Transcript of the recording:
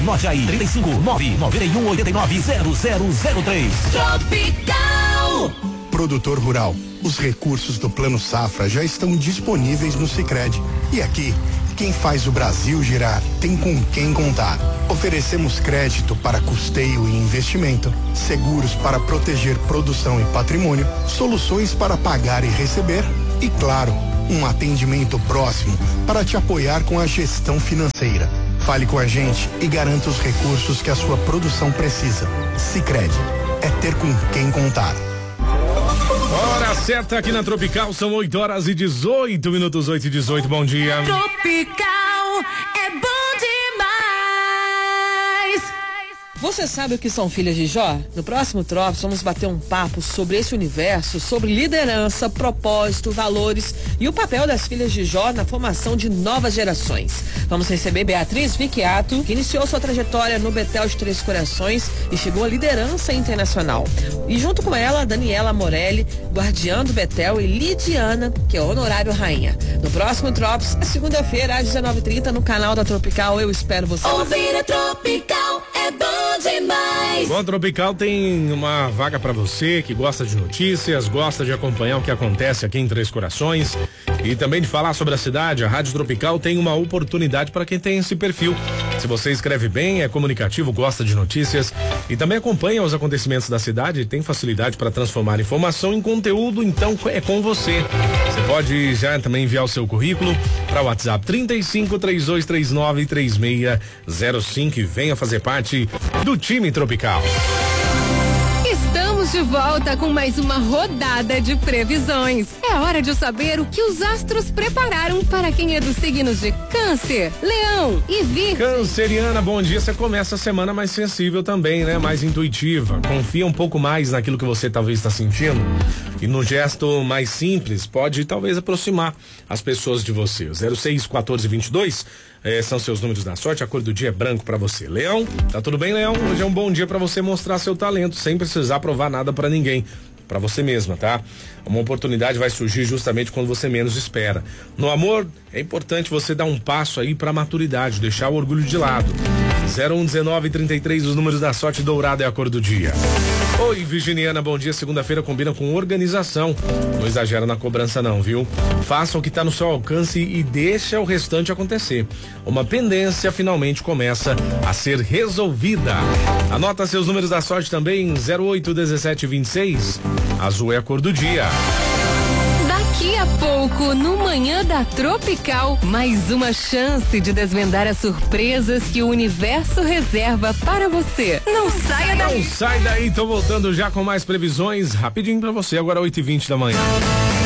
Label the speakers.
Speaker 1: Norte aí, 35 991 89 0003.
Speaker 2: Tropical.
Speaker 3: Produtor rural, os recursos do Plano Safra já estão disponíveis no Sicredi. E aqui, quem faz o Brasil girar tem com quem contar. Oferecemos crédito para custeio e investimento, seguros para proteger produção e patrimônio, soluções para pagar e receber e, claro, um atendimento próximo para te apoiar com a gestão financeira. Fale com a gente e garanta os recursos que a sua produção precisa. Sicredi, é ter com quem contar.
Speaker 4: Hora certa aqui na Tropical, são 8 horas e 18 minutos, 8:18, bom dia.
Speaker 2: Tropical é bom demais.
Speaker 5: Você sabe o que são filhas de Jó? No próximo Trops vamos bater um papo sobre esse universo, sobre liderança, propósito, valores e o papel das filhas de Jó na formação de novas gerações. Vamos receber Beatriz Vicchiato, que iniciou sua trajetória no Betel de Três Corações e chegou à liderança internacional. E junto com ela, Daniela Morelli, guardiã do Betel, e Lidiana, que é honorário rainha. No próximo Trops, é segunda-feira, às 19h30, no canal da Tropical. Eu espero você.
Speaker 2: Ouvir a Tropical é bom demais.
Speaker 4: Bom, Tropical tem uma vaga pra você que gosta de notícias, gosta de acompanhar o que acontece aqui em Três Corações e também de falar sobre a cidade. A Rádio Tropical tem uma oportunidade para quem tem esse perfil. Se você escreve bem, é comunicativo, gosta de notícias e também acompanha os acontecimentos da cidade, tem facilidade para transformar informação em conteúdo, então é com você. Você pode já também enviar o seu currículo para o WhatsApp 35-3239-3605 e venha fazer parte do time Tropical.
Speaker 6: Estamos de volta com mais uma rodada de previsões. É hora de saber o que os astros prepararam para quem é dos signos de Câncer, Leão e Virgem.
Speaker 4: Canceriana, bom dia. Você começa a semana mais sensível também, né? Mais intuitiva. Confia um pouco mais naquilo que você talvez está sentindo e no gesto mais simples pode talvez aproximar as pessoas de você. 06-14-22 são seus números da sorte. A cor do dia é branco pra você. Leão, tá tudo bem, Leão? Hoje é um bom dia pra você mostrar seu talento sem precisar provar nada pra ninguém. Pra você mesma, tá? Uma oportunidade vai surgir justamente quando você menos espera. No amor, é importante você dar um passo aí pra maturidade, deixar o orgulho de lado. 011933, os números da sorte. Dourado é a cor do dia. Oi, Virginiana, bom dia. Segunda-feira combina com organização. Não exagera na cobrança não, viu? Faça o que está no seu alcance e deixa o restante acontecer. Uma pendência finalmente começa a ser resolvida. Anota seus números da sorte também, 081726. Azul é a cor do dia.
Speaker 6: Daqui a pouco, no Manhã da Tropical, mais uma chance de desvendar as surpresas que o universo reserva para você. Não saia daí.
Speaker 4: Não sai daí, tô voltando já com mais previsões rapidinho pra você, agora 8h20 da manhã.